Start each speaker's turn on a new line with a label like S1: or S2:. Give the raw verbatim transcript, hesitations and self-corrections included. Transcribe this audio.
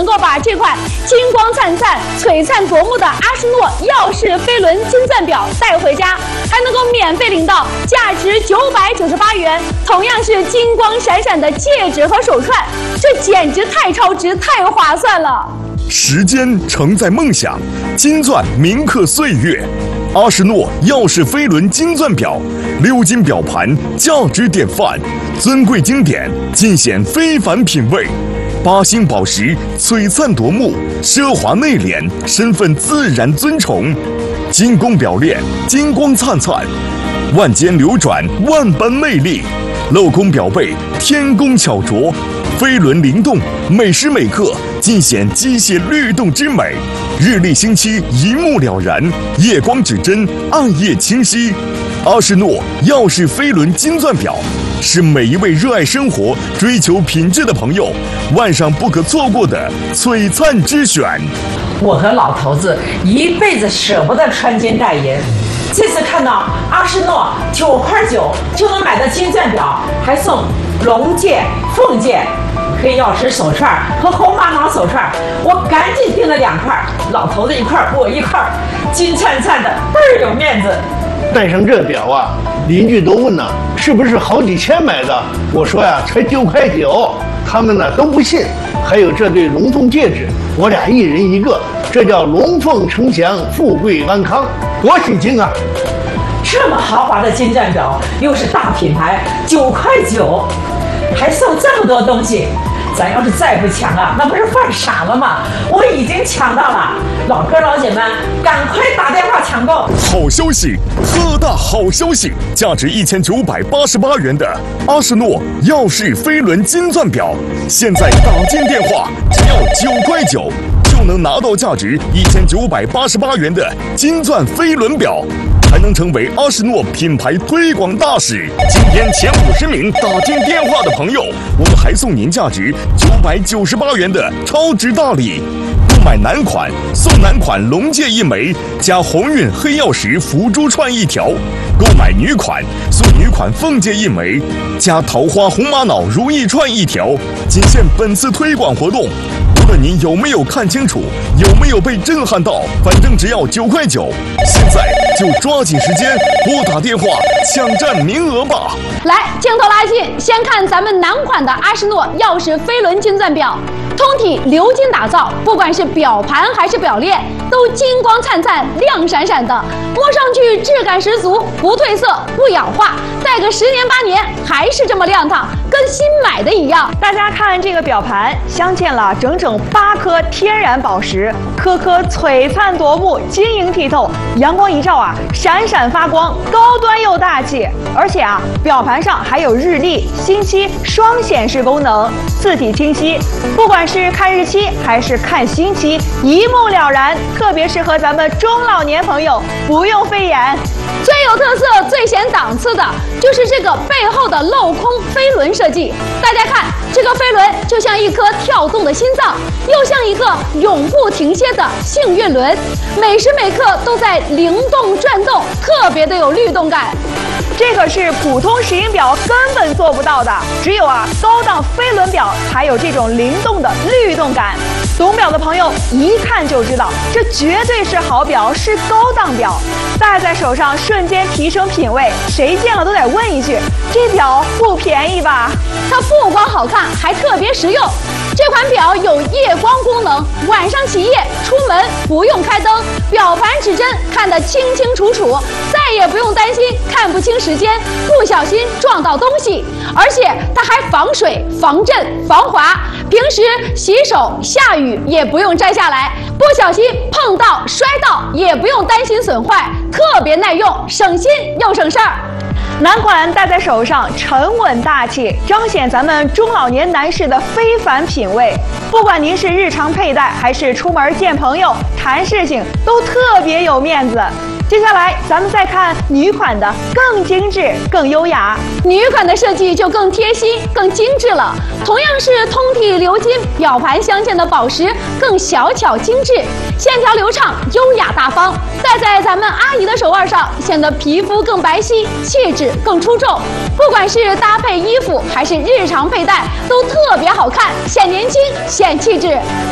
S1: 能够把这款金光灿灿、璀璨夺目的阿诗诺耀氏飞轮金钻表带回家，还能够免费领到价值九百九十八元，同样是金光闪闪的戒指和手串，这简直太超值、太划算了。
S2: 时间承载梦想，金钻铭刻岁月。阿诗诺耀氏飞轮金钻表，鎏金表盘，价值典范，尊贵经典，尽显非凡品味。八星宝石，璀璨夺目，奢华内敛，身份自然尊崇。金工表链，金光灿灿，万间流转，万般魅力。镂空表背，天工巧琢，飞轮灵动，每时每刻尽显机械律动之美。日历星期一目了然，夜光指针，暗夜清晰。阿诗诺耀氏飞轮金钻表是每一位热爱生活、追求品质的朋友晚上不可错过的璀璨之选。
S3: 我和老头子一辈子舍不得穿金戴银，这次看到阿诗诺九块九就能买到金钻表，还送龙戒、凤戒、黑曜石手串和红玛瑙手串，我赶紧订了两块，老头子一块，我一块，金灿灿的，倍儿有面子。
S4: 戴上这表啊，邻居都问呢，是不是好几千买的？我说呀，才九块九，他们呢都不信。还有这对龙凤戒指，我俩一人一个，这叫龙凤呈祥，富贵安康，多喜庆啊！
S3: 这么豪华的金钻表，又是大品牌，九块九，还送这么多东西。咱要是再不抢啊，那不是犯傻了吗？我已经抢到了，老哥老姐们，赶快打电话抢购！
S2: 好消息，特大好消息！价值一千九百八十八元的阿诗诺耀氏飞轮金钻表，现在打进电话只要九块九，就能拿到价值一千九百八十八元的金钻飞轮表。还能成为阿诗诺品牌推广大使。今天前五十名打进电话的朋友，我们还送您价值九百九十八元的超值大礼。购买男款送男款龙戒一枚，加鸿运黑曜石福珠串一条；购买女款送女款凤戒一枚，加桃花红玛瑙如意串一条。仅限本次推广活动。无论您有没有看清楚，有没有被震撼到，反正只要九块九。现在就抓紧时间拨打电话抢占名额吧！
S1: 来，镜头拉近，先看咱们男款的阿诗诺耀氏飞轮金钻表，通体鎏金打造，不管是表盘还是表链，都金光灿灿、亮闪闪的，摸上去质感十足，不褪色、不氧化，戴个十年八年还是这么亮堂，跟新买的一样。
S5: 大家看这个表盘，镶嵌了整整八颗天然宝石，颗颗璀璨夺目，晶莹剔透，阳光一照啊，闪闪发光，高端又大气。而且啊，表盘上还有日历、星期双显示功能，字体清晰，不管是看日期还是看星期，一目了然，特别适合咱们中老年朋友，不用费眼。
S1: 最有特色、最显档次的就是这个背后的镂空飞轮设计。大家看，这个飞轮就像一颗跳动的心脏，又像一个永不停歇的幸运轮，每时每刻都在灵动转动，特别的有律动感。
S5: 这可是普通石英表根本做不到的，只有啊高档飞轮表才有这种灵动的律动感。懂表的朋友一看就知道，这绝对是好表，是高档表，戴在手上瞬间提升品味，谁见了都得问一句：这表不便宜吧？
S1: 它不光好看，还特别实用。这款表有夜光功能，晚上起夜出门不用开灯，表盘指针看得清清楚楚，再也不用担心看不清时间，不小心撞到东西。而且它还防水、防震、防滑，平时洗手下雨也不用摘下来，不小心碰到摔到也不用担心损坏，特别耐用，省心又省事儿。
S5: 男款戴在手上沉稳大气，彰显咱们中老年男士的非凡品味。不管您是日常佩戴，还是出门见朋友、谈事情，都特别有面子。接下来咱们再看女款的，更精致、更优雅。
S1: 女款的设计就更贴心、更精致了。同样是通体鎏金，表盘镶嵌的宝石更小巧精致，线条流畅、优雅大方。戴在咱们阿姨的手腕上，显得皮肤更白皙，气质更出众。不管是搭配衣服还是日常佩戴，都特别好看，显年轻、显气质。